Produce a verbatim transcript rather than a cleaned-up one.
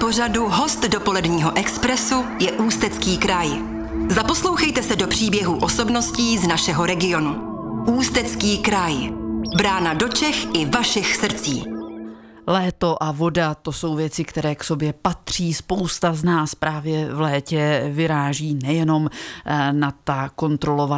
pořadu host dopoledního Expressu je Ústecký kraj. Zaposlouchejte se do příběhů osobností z našeho regionu. Ústecký kraj. Brána do Čech i vašich srdcí. Léto a voda, to jsou věci, které k sobě patří. Spousta z nás právě v létě vyráží nejenom na ta kontrolovaná